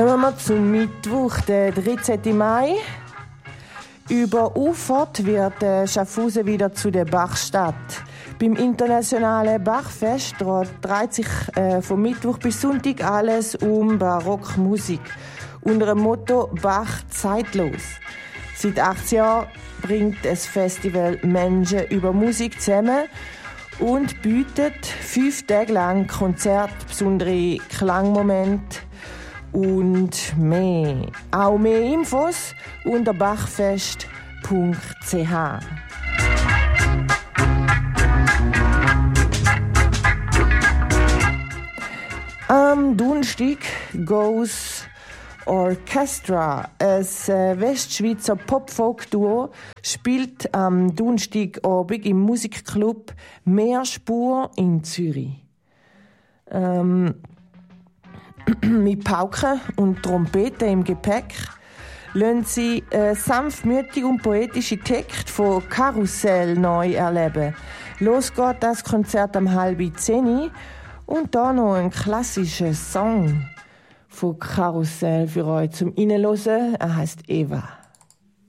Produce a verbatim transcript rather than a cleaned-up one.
Kommen wir zum Mittwoch, den dreizehnten Mai. Über Auffahrt wird äh, Schaffhausen wieder zu der Bachstadt. Beim internationalen Bachfest dreht sich äh, von Mittwoch bis Sonntag alles um Barockmusik. Unter dem Motto Bach zeitlos. Seit achtzehn Jahren bringt das Festival Menschen über Musik zusammen und bietet fünf Tage lang Konzerte, besondere Klangmomente und mehr. Auch mehr Infos unter bachfest punkt c h. Am Donnerstag goes Orchestra, ein Westschweizer Pop-Folk-Duo, spielt am Donnerstagabend im Musikclub Mehrspur in Zürich. Ähm, mit Pauken und Trompeten im Gepäck lassen sie äh, sanftmütige und poetische Texte von Karussell neu erleben. Los geht das Konzert am halb zehn und da noch ein klassischer Song von Karussell für euch zum Reinhören. Er heisst Eva.